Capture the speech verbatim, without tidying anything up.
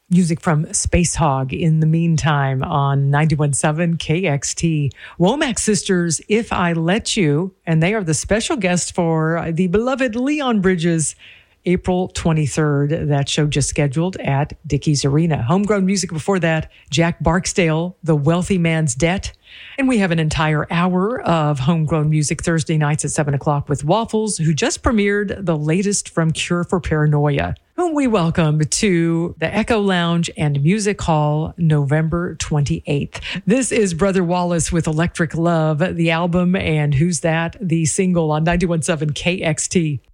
Music from Space Hog in the meantime on ninety-one point seven K X T. Womack Sisters, If I Let You, and they are the special guest for the beloved Leon Bridges, April twenty-third. That show just scheduled at Dickies Arena. Homegrown music before that, Jack Barksdale, The Wealthy Man's Debt. And we have an entire hour of homegrown music Thursday nights at seven o'clock with Waffles, who just premiered the latest from Cure for Paranoia, whom we welcome to the Echo Lounge and Music Hall November twenty-eighth. This is Brother Wallace with Electric Love, the album, and Who's That, the single on ninety-one point seven K X T.